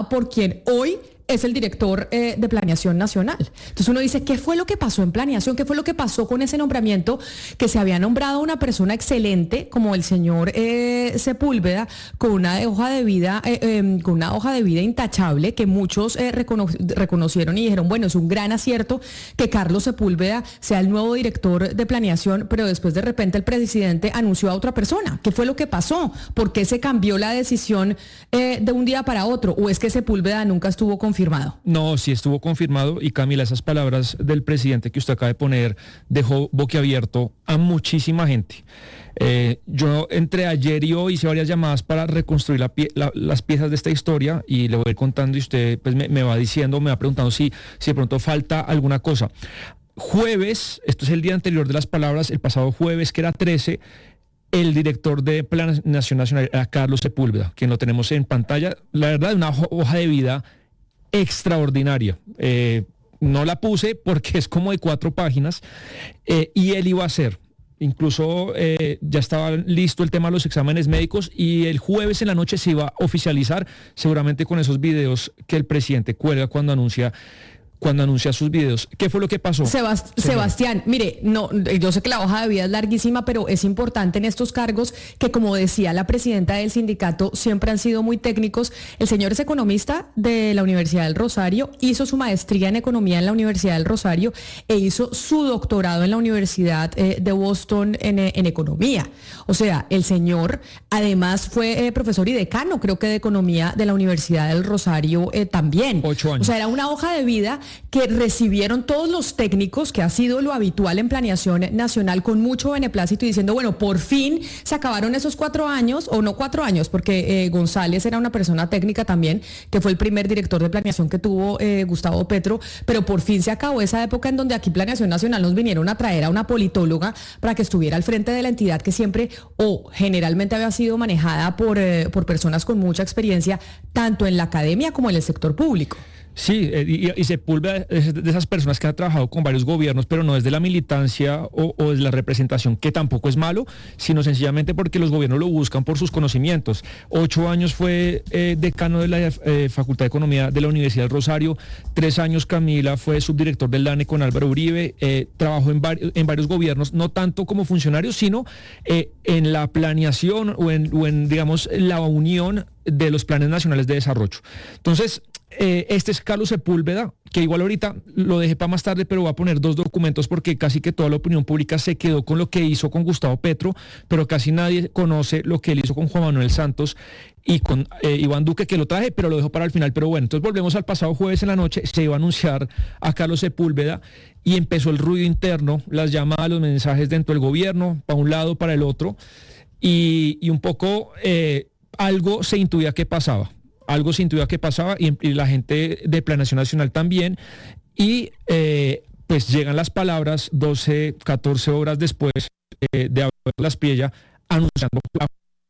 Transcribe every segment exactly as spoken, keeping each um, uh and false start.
por quien hoy es el director eh, de Planeación Nacional. Entonces uno dice, ¿qué fue lo que pasó en Planeación? ¿Qué fue lo que pasó con ese nombramiento? Que se había nombrado a una persona excelente como el señor eh, Sepúlveda, con una hoja de vida, eh, eh, con una hoja de vida intachable, que muchos eh, recono- reconocieron y dijeron, bueno, es un gran acierto que Carlos Sepúlveda sea el nuevo director de Planeación, pero después de repente el presidente anunció a otra persona. ¿Qué fue lo que pasó? ¿Por qué se cambió la decisión eh, de un día para otro? ¿O es que Sepúlveda nunca estuvo confirmado? Confirmado. No, sí estuvo confirmado y Camila, esas palabras del presidente que usted acaba de poner dejó boquiabierto a muchísima gente. Eh, yo entre ayer y hoy hice varias llamadas para reconstruir la pie, la, las piezas de esta historia y le voy a ir contando y usted pues me, me va diciendo, me va preguntando si, si de pronto falta alguna cosa. Jueves, esto es el día anterior de las palabras, el pasado jueves que era trece, el director de Planeación Nacional era Carlos Sepúlveda, quien lo tenemos en pantalla. La verdad, una hoja de vida extraordinaria. Eh, no la puse porque es como de cuatro páginas eh, y él iba a hacer. Incluso eh, ya estaba listo el tema de los exámenes médicos y el jueves en la noche se iba a oficializar, seguramente con esos videos que el presidente cuelga cuando anuncia cuando anuncia sus videos. ¿Qué fue lo que pasó? Sebast- Sebastián, mire, no, yo sé que la hoja de vida es larguísima, pero es importante en estos cargos que, como decía la presidenta del sindicato, siempre han sido muy técnicos. El señor es economista de la Universidad del Rosario, hizo su maestría en economía en la Universidad del Rosario e hizo su doctorado en la Universidad eh, de Boston en, en economía. O sea, el señor además fue eh, profesor y decano, creo que de economía de la Universidad del Rosario eh, también. Ocho años. O sea, era una hoja de vida que recibieron todos los técnicos, que ha sido lo habitual en Planeación Nacional, con mucho beneplácito y diciendo, bueno, por fin se acabaron esos cuatro años, o no cuatro años, porque eh, González era una persona técnica también, que fue el primer director de Planeación que tuvo eh, Gustavo Petro, pero por fin se acabó esa época en donde aquí Planeación Nacional nos vinieron a traer a una politóloga para que estuviera al frente de la entidad que siempre o generalmente había sido manejada por, eh, por personas con mucha experiencia, tanto en la academia como en el sector público. Sí, eh, y, y Sepúlveda es de esas personas que han trabajado con varios gobiernos, pero no desde la militancia o, o desde la representación, que tampoco es malo, sino sencillamente porque los gobiernos lo buscan por sus conocimientos. Ocho años fue eh, decano de la eh, Facultad de Economía de la Universidad del Rosario, tres años Camila fue subdirector del DANE con Álvaro Uribe, eh, trabajó en, vari- en varios gobiernos, no tanto como funcionario, sino eh, en la planeación o en, o en, digamos, la unión de los planes nacionales de desarrollo. Entonces, eh, este es Carlos Sepúlveda, que igual ahorita lo dejé para más tarde, pero va a poner dos documentos porque casi que toda la opinión pública se quedó con lo que hizo con Gustavo Petro, pero casi nadie conoce lo que él hizo con Juan Manuel Santos y con eh, Iván Duque, que lo traje, pero lo dejo para el final. Pero bueno, entonces volvemos al pasado jueves en la noche, se iba a anunciar a Carlos Sepúlveda y empezó el ruido interno, las llamadas, los mensajes dentro del gobierno, para un lado, para el otro, y, y un poco eh, algo se intuía que pasaba. Algo se intuía que pasaba y, y la gente de Planeación Nacional también. Y eh, pues llegan las palabras doce, catorce horas después eh, de haber las Priella anunciando la...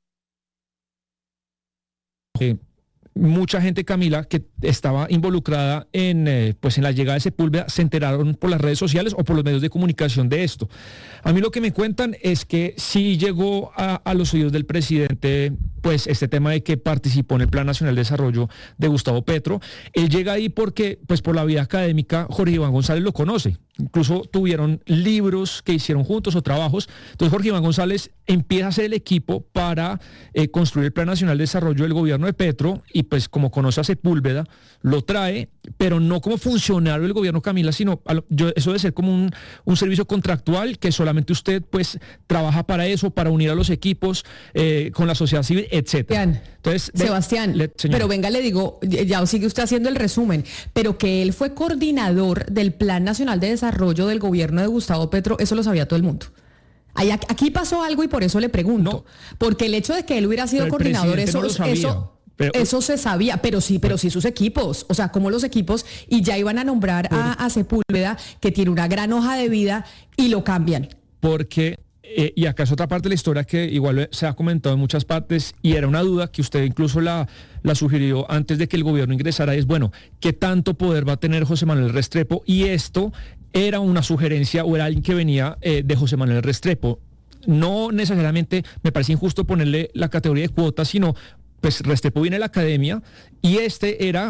Eh, mucha gente, Camila, que estaba involucrada en, eh, pues en la llegada de Sepúlveda, se enteraron por las redes sociales o por los medios de comunicación de esto. A mí lo que me cuentan es que sí llegó a, a los oídos del presidente, pues este tema de que participó en el Plan Nacional de Desarrollo de Gustavo Petro. Él llega ahí porque, pues por la vida académica, Jorge Iván González lo conoce. Incluso tuvieron libros que hicieron juntos o trabajos. Entonces Jorge Iván González empieza a hacer el equipo para eh, construir el Plan Nacional de Desarrollo del gobierno de Petro y pues como conoce a Sepúlveda, lo trae, pero no como funcionario del gobierno, Camila, sino a lo, yo, eso debe ser como un, un servicio contractual que solamente usted pues trabaja para eso, para unir a los equipos eh, con la sociedad civil, etcétera. Entonces, Sebastián, le, pero venga, le digo, ya sigue usted haciendo el resumen, pero que él fue coordinador del Plan Nacional de Desarrollo del gobierno de Gustavo Petro, eso lo sabía todo el mundo. Aquí pasó algo y por eso le pregunto, no, porque el hecho de que él hubiera sido coordinador, eso, no eso, pero, eso se sabía, pero sí, pero sí sus equipos, o sea, como los equipos, y ya iban a nombrar a, a Sepúlveda, que tiene una gran hoja de vida, y lo cambian. Porque... Eh, y acá es otra parte de la historia que igual se ha comentado en muchas partes y era una duda que usted incluso la, la sugirió antes de que el gobierno ingresara, es bueno, ¿qué tanto poder va a tener José Manuel Restrepo? Y esto era una sugerencia o era alguien que venía eh, de José Manuel Restrepo. No necesariamente me parece injusto ponerle la categoría de cuotas, sino pues Restrepo viene de la academia y este era